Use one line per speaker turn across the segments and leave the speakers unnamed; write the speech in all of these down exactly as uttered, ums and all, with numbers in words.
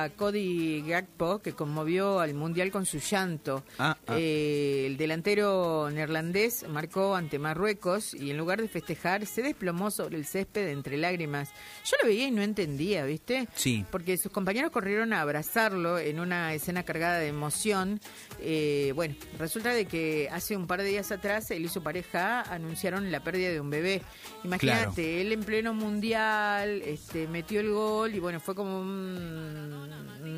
a Cody Gakpo, que conmovió al Mundial con su llanto.
Ah, ah.
Eh, el delantero neerlandés marcó ante Marruecos y en lugar de festejar se desplomó sobre el césped entre lágrimas. Yo lo veía y no entendía, ¿viste?
Sí.
Porque sus compañeros corrieron a abrazarlo en una escena cargada de emoción. Eh, bueno, resulta de que hace un par de días atrás él y su pareja anunciaron la pérdida de un bebé. Imagínate, claro. Él en pleno mundial este, metió el gol y bueno, fue como un,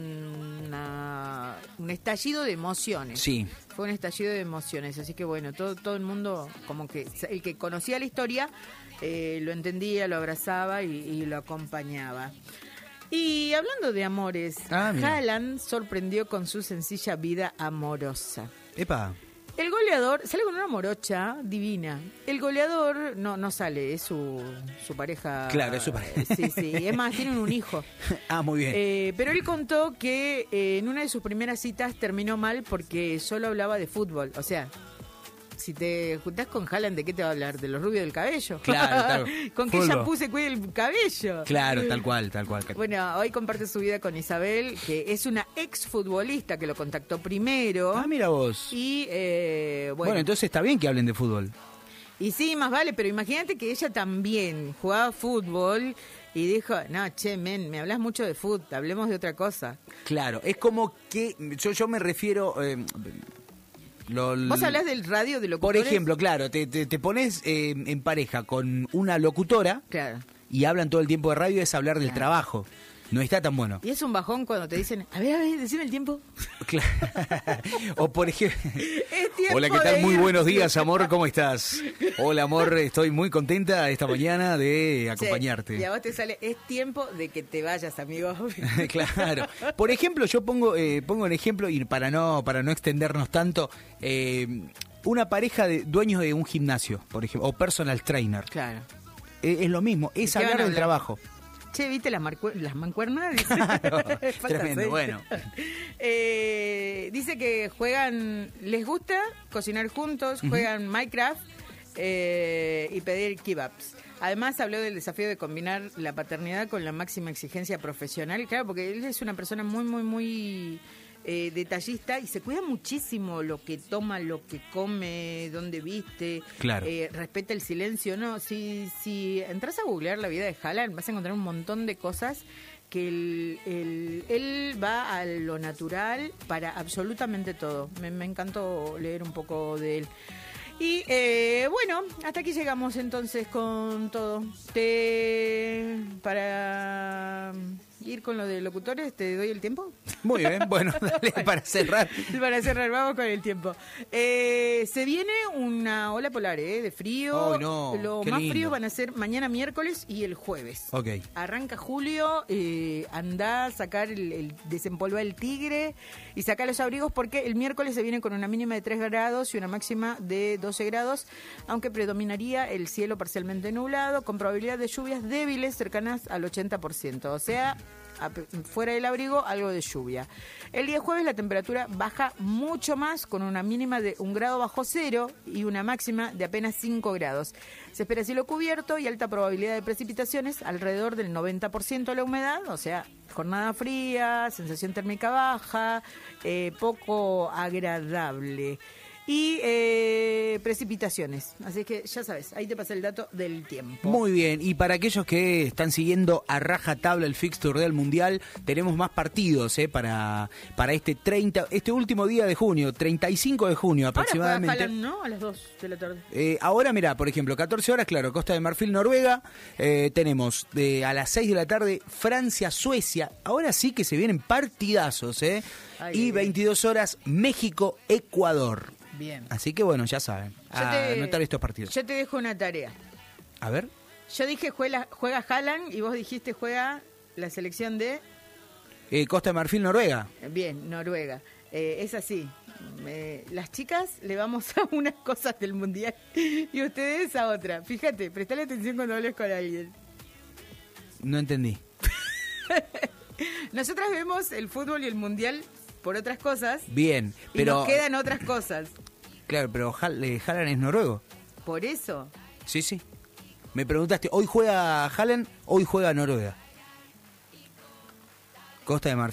una, un estallido de emociones.
Sí.
Fue un estallido de emociones, así que bueno, todo, todo el mundo, como que el que conocía la historia, eh, lo entendía, lo abrazaba y, y lo acompañaba. Y hablando de amores,
ah,
Haaland sorprendió con su sencilla vida amorosa.
Epa.
El goleador sale con una morocha divina. El goleador no no sale, es su, su pareja.
Claro, es su pareja.
Sí, sí. Es más, tienen un hijo.
Ah, muy bien.
Eh, pero él contó que eh, en una de sus primeras citas terminó mal porque solo hablaba de fútbol. O sea, si te juntás con Haaland, ¿de qué te va a hablar? ¿De los rubios del cabello?
Claro, claro.
¿Con qué shampoo se cuida el cabello?
Claro, tal cual, tal cual.
Bueno, hoy comparte su vida con Isabel, que es una exfutbolista que lo contactó primero.
Ah, mira vos.
Y, eh, bueno.
Bueno, entonces está bien que hablen de fútbol.
Y sí, más vale, pero imagínate que ella también jugaba fútbol y dijo, no, che, men, me hablas mucho de fútbol, hablemos de otra cosa.
Claro, es como que, yo, yo me refiero... Eh, Lo,
¿Vos hablás del radio de locutores?
Por ejemplo, claro, te, te, te pones eh, en pareja con una locutora,
claro, y
hablan todo el tiempo de radio, es hablar del claro. trabajo. No está tan bueno.
Y es un bajón cuando te dicen, a ver, a ver, decime el tiempo.
Claro. O por ejemplo... Hola, ¿qué tal? Muy buenos días, amor, ¿cómo estás? Hola, amor, estoy muy contenta esta mañana de acompañarte.
Sí, y a vos te sale, es tiempo de que te vayas, amigo.
Claro. Por ejemplo, yo pongo eh, pongo un ejemplo, y para no, para no extendernos tanto, eh, una pareja de dueños de un gimnasio, por ejemplo, o personal trainer.
Claro.
Eh, es lo mismo, es hablar del trabajo.
Che, ¿viste las, marcu- las mancuernas?
Claro, tremendo, bueno.
Eh, dice que juegan, les gusta cocinar juntos, juegan uh-huh. Minecraft eh, y pedir kebabs. Además habló del desafío de combinar la paternidad con la máxima exigencia profesional. Claro, porque él es una persona muy, muy, muy... Eh, detallista y se cuida muchísimo lo que toma, lo que come, dónde viste,
claro.
eh, respeta el silencio. No, si si entras a googlear la vida de Haaland vas a encontrar un montón de cosas que el, el, él va a lo natural para absolutamente todo. Me, me encantó leer un poco de él. Y eh, bueno, hasta aquí llegamos entonces con todo. Te para ir con lo de locutores, ¿te doy el tiempo?
Muy bien, bueno, dale para cerrar.
Para cerrar, vamos con el tiempo. Eh, se viene una ola polar, ¿eh? De frío.
Oh, no,
Los más fríos van a ser mañana miércoles y el jueves.
Ok.
Arranca julio, eh, andá a sacar el, el desempolvar el tigre y sacar los abrigos porque el miércoles se viene con una mínima de tres grados y una máxima de doce grados, aunque predominaría el cielo parcialmente nublado, con probabilidad de lluvias débiles cercanas al ochenta por ciento. O sea, fuera del abrigo, algo de lluvia. El día jueves la temperatura baja mucho más, con una mínima de un grado bajo cero y una máxima de apenas cinco grados. Se espera cielo cubierto y alta probabilidad de precipitaciones, alrededor del noventa por ciento de la humedad, o sea, jornada fría, sensación térmica baja, eh, poco agradable. Y eh, precipitaciones. Así que ya sabes, ahí te pasé el dato del tiempo.
Muy bien, y para aquellos que están siguiendo a raja tabla el fixture del Mundial, tenemos más partidos eh, para, para este treinta, este último día de junio, treinta y cinco de junio aproximadamente.
Ahora juega Haaland, ¿no? A las dos de la tarde.
Eh, ahora, mirá, por ejemplo, catorce horas, claro, Costa de Marfil, Noruega. Eh, tenemos de, a las seis de la tarde Francia, Suecia. Ahora sí que se vienen partidazos, ¿eh? Ay, y veintidós horas México, Ecuador.
Bien.
Así que bueno, ya saben, a te, anotar estos partidos.
Yo te dejo una tarea.
A ver.
Yo dije juega, juega Haaland y vos dijiste juega la selección de...
Eh, Costa de Marfil, Noruega.
Bien, Noruega. Eh, es así. Eh, las chicas le vamos a unas cosas del Mundial y ustedes a otra. Fíjate, prestale atención cuando hables con alguien.
No entendí.
Nosotras vemos el fútbol y el Mundial por otras cosas.
Bien, pero...
Y nos quedan otras cosas.
Claro, pero Haaland es noruego.
¿Por eso?
Sí, sí. Me preguntaste, ¿hoy juega Haaland? Hoy juega Noruega. Costa de Marfil.